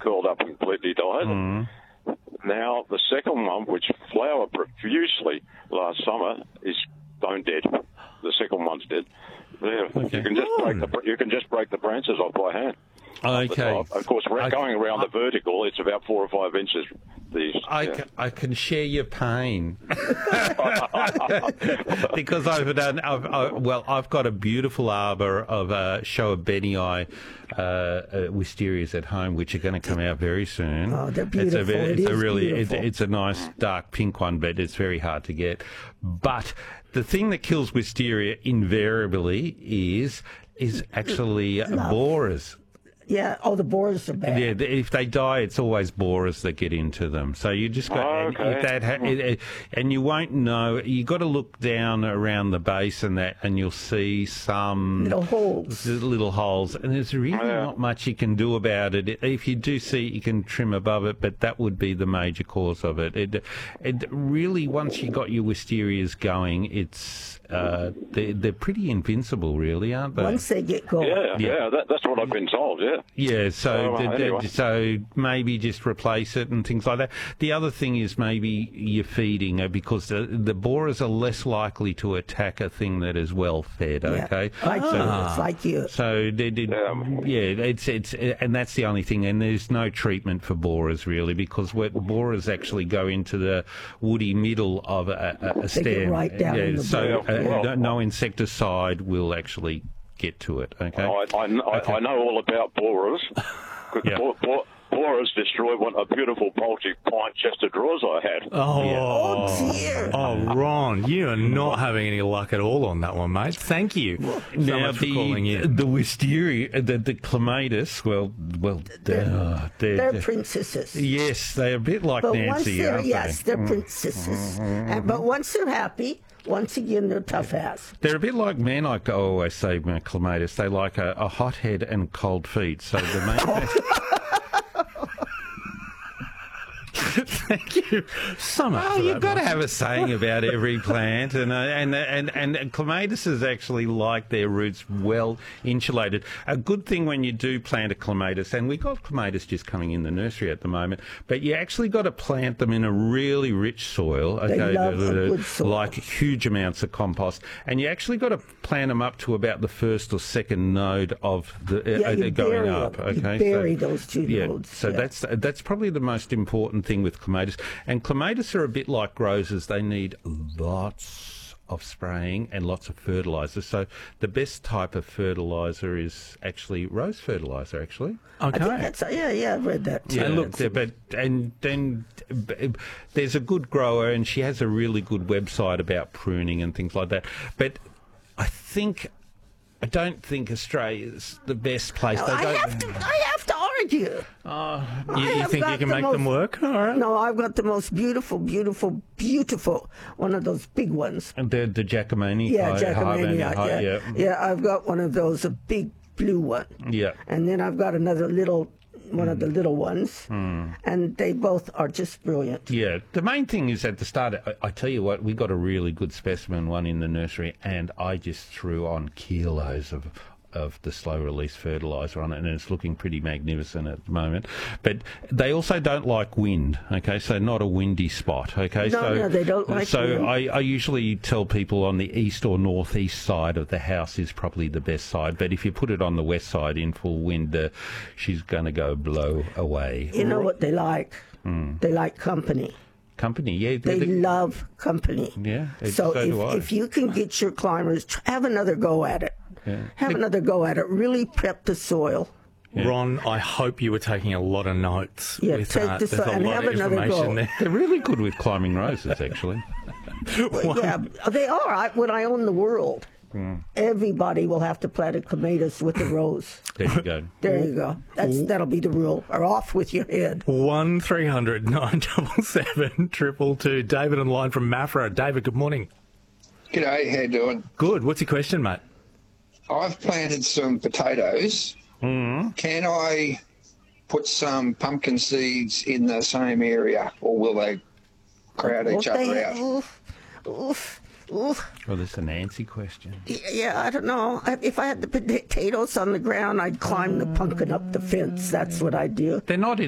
curled up and completely died. Now, the second one, which flowered profusely last summer, is stone dead. The second one's dead. Yeah, Okay. you can just break the branches off by hand. Okay. Of course, going around the vertical, it's about 4 or 5 inches. I can share your pain because I've got a beautiful arbour of Showa Benii wisterias at home, which are going to come out very soon. Oh, they're beautiful. It's a nice dark pink one, but it's very hard to get. But the thing that kills wisteria invariably is actually borers. Yeah. Oh, the borers are bad. Yeah, if they die, it's always borers that get into them. So you just got, and you won't know. You got to look down around the base and you'll see some little holes, and there's really not much you can do about it. If you do see it, you can trim above it, but that would be the major cause of it. It really, once you got your wisterias going, it's they're pretty invincible, really, aren't they? Once they get going. That's what I've been told. Yeah. Yeah, so anyway. so maybe just replace it and things like that. The other thing is maybe your feeding, because the borers are less likely to attack a thing that is well fed. Okay, it's like you. So it's and that's the only thing. And there's no treatment for borers really, because borers actually go into the woody middle of a stem. They get right down in the no insecticide will actually get to it. Okay. I know all about borers. Borers destroyed a beautiful bulgy pine chest of drawers I had. Oh dear. Oh, Ron, you are not having any luck at all on that one, mate. Thank you so much for calling in. The wisteria, the clematis, they're princesses. Yes, they're a bit like Nancy, aren't they? Yes, they're princesses. But once they're happy, once again, they're tough ass. They're a bit like men, I always say, clematis. They like a hot head and cold feet. So the main Thank you so much. Well, you've got to have a saying about every plant, and clematises actually like their roots well insulated. A good thing when you do plant a clematis, and we've got clematis just coming in the nursery at the moment, but you actually got to plant them in a really rich soil, They love a good soil. Like huge amounts of compost, and you actually got to plant them up to about the first or second node of the going up. Okay, you bury those two nodes. So that's probably the most important thing with clematis. And clematis are a bit like roses. They need lots of spraying and lots of fertiliser. So the best type of fertiliser is actually rose fertiliser, actually. Okay. I think I've read that too. Yeah, look, then there's a good grower, and she has a really good website about pruning and things like that. But I don't think Australia's the best place. I have to argue. You think you can make them work? All right. No, I've got the most beautiful, one of those big ones. And the Giacomini? Yeah, Giacomini. Yeah, I've got one of those, a big blue one. Yeah. And then I've got another one of the little ones, and they both are just brilliant. Yeah, the main thing is at the start, I tell you what, we got a really good specimen one in the nursery, and I just threw on kilos of the slow-release fertiliser on it, and it's looking pretty magnificent at the moment. But they also don't like wind, okay, so not a windy spot, okay? No, they don't like wind. So I usually tell people on the east or northeast side of the house is probably the best side, but if you put it on the west side in full wind, she's going to go blow away. You know what they like? They like company. Company, yeah. They love company. Yeah, so if you can get your climbers, have another go at it. Yeah. Have another go at it. Really prep the soil. Yeah. Ron, I hope you were taking a lot of notes. Yeah, with take that. this There's a and lot have of another information go. there. They're really good with climbing roses, actually. Yeah, they are. When I own the world, everybody will have to plant a clematis with a rose. There you go. There you go. That'll be the rule. Or off with your head. 1300 977 222. David on the line from Maffra. David, good morning. G'day, how you doing? Good. What's your question, mate? I've planted some potatoes. Can I put some pumpkin seeds in the same area, or will they crowd each other out? Well, that's a Nancy question. Yeah, I don't know. If I had the potatoes on the ground, I'd climb the pumpkin up the fence. That's what I'd do. They're not in